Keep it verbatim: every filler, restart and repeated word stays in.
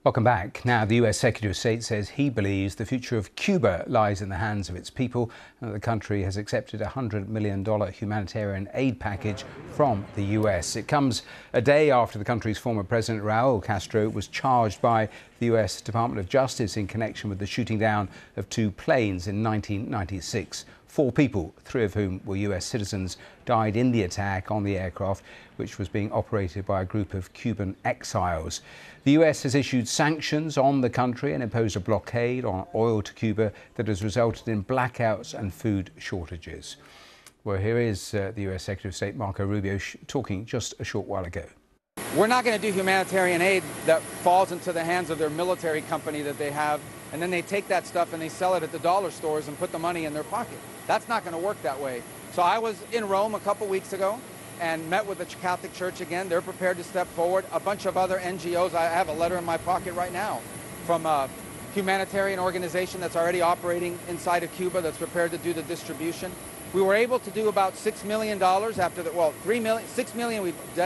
Welcome back. Now, the U S Secretary of State says he believes the future of Cuba lies in the hands of its people and that the country has accepted a one hundred million dollars humanitarian aid package from the U S. It comes a day after the country's former president, Raul Castro, was charged by the U S Department of Justice in connection with the shooting down of two planes in nineteen ninety-six. Four people, three of whom were U S citizens, died in the attack on the aircraft, which was being operated by a group of Cuban exiles. The U S has issued sanctions on the country and imposed a blockade on oil to Cuba that has resulted in blackouts and food shortages. Well, here is uh, the U S Secretary of State Marco Rubio talking just a short while ago. We're not going to do humanitarian aid that falls into the hands of their military company that they have, and then they take that stuff and they sell it at the dollar stores and put the money in their pocket. That's not going to work that way. So I was in Rome a couple weeks ago and met with the Catholic Church again. They're prepared to step forward. A bunch of other N G Os. I have a letter in my pocket right now from a humanitarian organization that's already operating inside of Cuba that's prepared to do the distribution. We were able to do about six million dollars after the, well, three million, six million we've